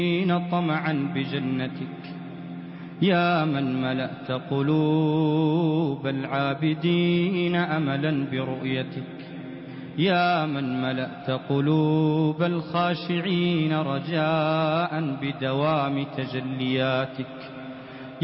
طمعا بجنتك، يا من ملأت قلوب العابدين أملا برؤيتك، يا من ملأت قلوب الخاشعين رجاء بدوام تجلياتك.